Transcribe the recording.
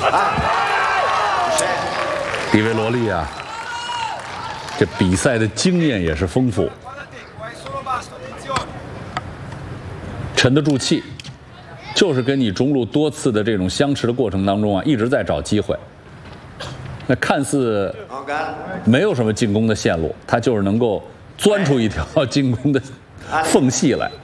迪维罗利啊，这比赛的经验也是丰富，沉得住气，就是跟你中路多次的这种相持的过程当中啊，一直在找机会。那看似没有什么进攻的线路，他就是能够钻出一条进攻的缝隙来。